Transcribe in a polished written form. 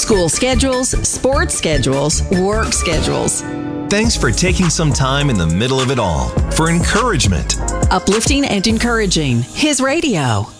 School schedules, sports schedules, work schedules. Thanks for taking some time in the middle of it all for encouragement. Uplifting and encouraging. His radio.